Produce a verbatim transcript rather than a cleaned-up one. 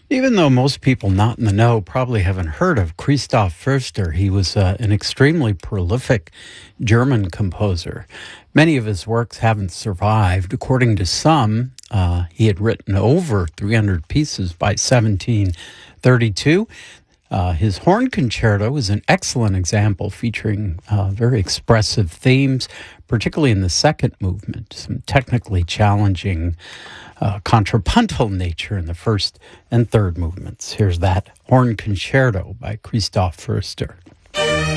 Even though most people not in the know probably haven't heard of Christoph Förster, he was uh, an extremely prolific German composer. Many of his works haven't survived. According to some, uh, he had written over three hundred pieces by seventeen thirty-two. Uh, his horn concerto is an excellent example, featuring uh, very expressive themes, particularly in the second movement, some technically challenging uh, contrapuntal nature in the first and third movements. Here's that horn concerto by Christoph Förster.